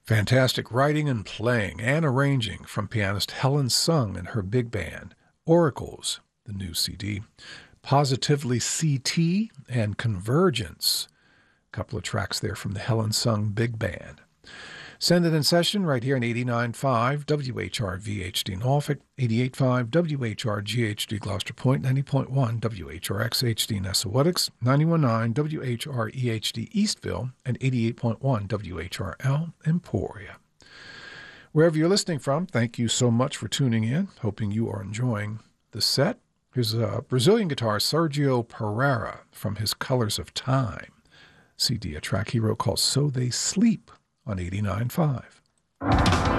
Fantastic writing and playing and arranging from pianist Helen Sung and her big band. Oracles, the new CD. Positively CT and Convergence. A couple of tracks there from the Helen Sung Big Band. Send it in session right here on 89.5 WHRV-HD Norfolk, 88.5 WHRG-HD Gloucester Point, 90.1 WHRX-HD Nessawattucks, 91.9 WHRE-HD Eastville, and 88.1 WHRL Emporia. Wherever you're listening from, thank you so much for tuning in. Hoping you are enjoying the set. Here's a Brazilian guitarist, Sergio Pereira, from his Colors of Time CD, a track he wrote called So They Sleep on 89.5.